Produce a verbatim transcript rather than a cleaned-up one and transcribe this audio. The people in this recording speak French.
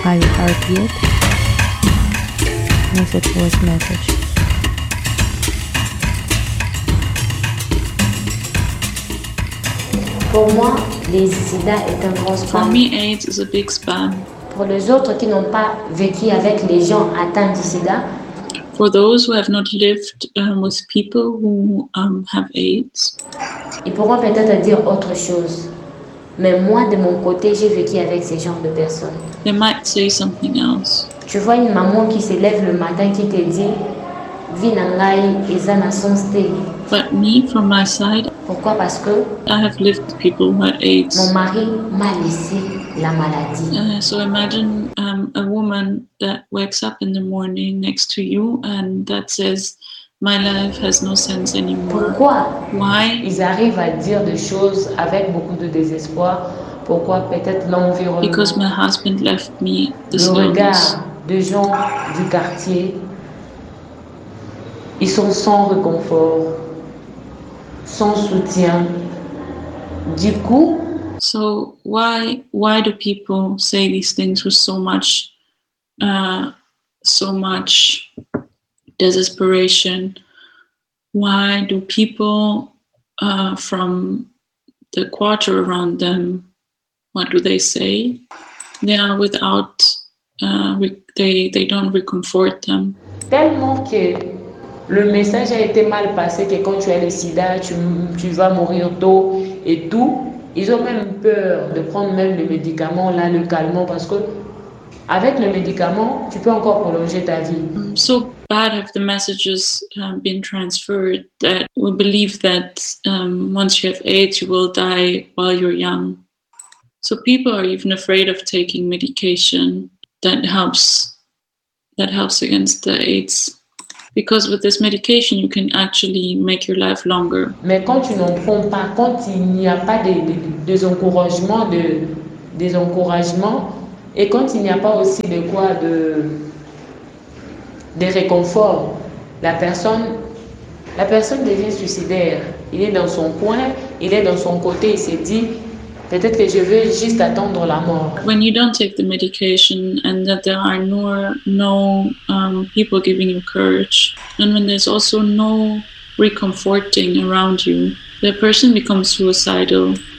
Are you hurt yet? Message voice message. Pour moi, les sida est un grand spam. For me, AIDS is a big spam. Pour les autres qui n'ont pas vécu avec les gens atteints du sida, for those who have not lived um, with people who um, have AIDS, ils pourront peut-être dire autre chose. Mais moi, de mon côté, j'ai vécu avec ces genres de personnes. They might say something else. Tu vois une maman qui se lève le matin qui te dit vie nangai eza na sonste. But me, from my side, pourquoi? Parce que I have lived with people who had AIDS. Mon mari m'a laissé la maladie. Uh, so imagine um, a woman that wakes up in the morning next to you and that says, my life has no sense anymore. Pourquoi? Why? Ils arrivent à dire des choses avec beaucoup de désespoir. Pourquoi? Peut-être l'environnement. Because my husband left me this Le regard illness. des gens du quartier. Ils sont sans réconfort, sans soutien. Du coup, so why why do people say these things with so much, uh, so much desperation? Why do people uh, from the quarter around them? What do they say? They are without. Uh, re- they they don't reconfort them. Tellement que le message a été mal passé que quand tu as le sida, tu, tu vas mourir tôt et tout. Ils ont même peur de prendre même le médicament, là, le calmant, parce que avec le médicament, tu peux encore prolonger ta vie. So bad have the messages um, been transferred that we believe that um, once you have AIDS, you will die while you're young. So people are even afraid of taking medication that helps that helps against the AIDS. Because with this medication, you can actually make your life longer. Mais quand tu n'en prends pas, quand il n'y a pas de, de, des encouragements, de, des encouragements, et quand il n'y a pas aussi de quoi de, de réconfort, la personne, la personne devient suicidaire. Il est dans son coin, il est dans son côté, il se dit peut-être que je veux juste attendre la mort. When you don't take the medication and that there are no, no um, people giving you courage, and when there's also no reconforting around you, the person becomes suicidal.